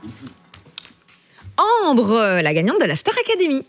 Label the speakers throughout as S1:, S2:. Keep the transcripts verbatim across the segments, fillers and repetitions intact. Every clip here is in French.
S1: Ambre, la gagnante de la Star Academy.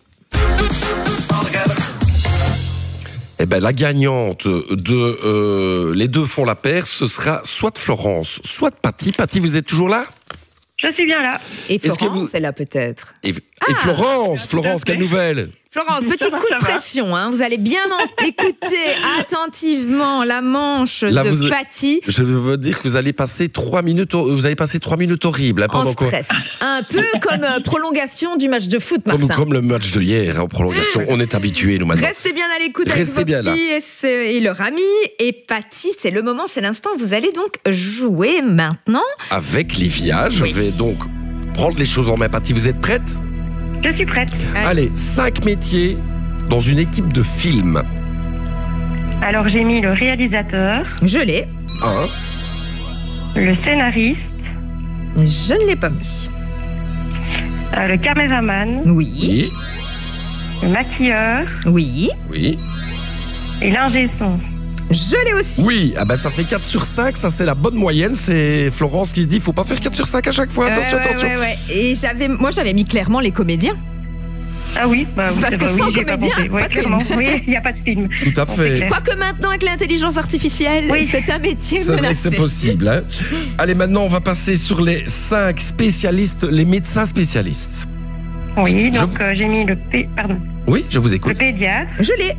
S2: Eh ben, la gagnante de euh, Les deux font la paire, ce sera soit Florence, soit Patty. Patty, vous êtes toujours là?
S3: Je suis bien là.
S1: Et
S2: Est-ce que
S1: Florence
S2: vous-
S1: est là peut-être.
S2: Et, et
S1: Ah,
S2: Florence, Florence, quelle nouvelle?
S1: Florence, petit
S3: Ça va,
S1: coup de
S3: ça va.
S1: pression. Hein. Vous allez bien en- écouter attentivement la manche
S2: Là,
S1: de
S2: vous-
S1: Patty
S2: Je veux dire que vous allez passer trois minutes, au- vous allez passer trois minutes horribles. hein,
S1: en
S2: pendant qu'on-
S1: stress. Un peu comme euh, prolongation du match de foot, Martin.
S2: Comme, comme le match de hier, hein, en prolongation. On est habitués, nous, maintenant.
S1: Restez bien à l'écoute avec
S2: Restez
S1: vos
S2: bien là.
S1: filles et, ce- et leur ami. Et Patty, c'est le moment, c'est l'instant. Vous allez donc jouer maintenant.
S2: Avec Livia, je
S1: Oui.
S2: vais donc prendre les choses en main. Patty, vous êtes prête?
S3: Je suis prête.
S1: Allez.
S2: Allez, cinq métiers dans une équipe de film.
S3: Alors j'ai mis le réalisateur,
S1: Je l'ai.
S2: Un,
S3: le scénariste,
S1: Je ne l'ai pas mis.
S3: euh, le caméraman,
S1: Oui.
S2: oui,
S3: le maquilleur
S1: Oui.
S2: oui.
S3: et l'ingé son.
S1: Je l'ai aussi.
S2: Oui, ah ben ça fait quatre sur cinq, ça c'est la bonne moyenne. C'est Florence qui se dit, faut pas faire quatre sur cinq à chaque fois. Attention,
S1: Ouais, ouais,
S2: attention.
S1: ouais, ouais. Et j'avais, moi, j'avais mis clairement les comédiens.
S3: Ah oui, bah, oui,
S1: Parce
S3: c'est
S1: que
S3: vrai,
S1: sans
S3: oui, j'ai pas
S1: comédien,
S3: pensé. Ouais,
S1: pas de film.
S3: clairement. Oui, il n'y a pas de film.
S2: Tout à
S3: Bon,
S2: fait.
S3: c'est clair.
S1: Quoique maintenant, avec l'intelligence artificielle,
S3: Oui.
S1: c'est un métier
S2: C'est vrai que
S1: menacé.
S2: c'est possible. hein. Allez, maintenant on va passer sur les cinq spécialistes, les médecins spécialistes.
S3: Oui,
S2: Je
S3: donc
S2: vous-
S3: euh, j'ai mis le, pé- pardon,
S2: Oui, je vous
S3: le
S2: écoute.
S3: pédiatre,
S1: Je l'ai.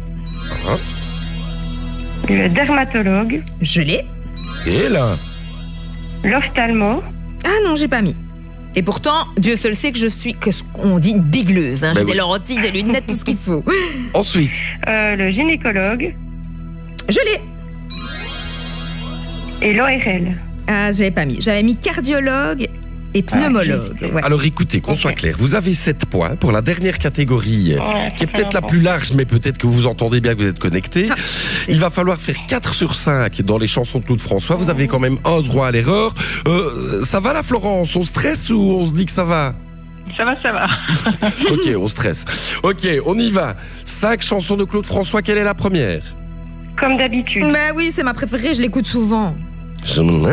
S3: le dermatologue,
S1: Je l'ai.
S2: Et là,
S3: l'ophtalmo,
S1: Ah non, j'ai pas mis. Et pourtant, Dieu seul sait que je suis, que ce qu'on dit, une bigleuse. Hein.
S2: Ben
S1: J'ai des
S2: oui.
S1: lentilles, des lunettes, tout ce qu'il faut.
S2: ensuite,
S3: euh, le gynécologue
S1: Je l'ai.
S3: et l'O R L.
S1: Ah, j'avais pas mis. J'avais mis cardiologue et pneumologue. Ouais.
S2: alors écoutez, qu'on soit
S3: Ok.
S2: clair, vous avez sept points pour la dernière catégorie, euh,
S3: Ouais,
S2: qui est peut-être la
S3: bon.
S2: plus large, mais peut-être que vous entendez bien que vous êtes connecté.
S1: Ah,
S2: Il va falloir faire quatre sur cinq dans les chansons de Claude François. Vous avez quand même un droit à l'erreur. Euh, ça va la Florence? On stresse ou on se dit que ça va?
S3: Ça va, ça va.
S2: Ok, on stresse. Ok, on y va. Cinq chansons de Claude François, quelle est la première?
S3: Comme d'habitude.
S1: Bah oui, c'est ma préférée, je l'écoute souvent.
S2: Je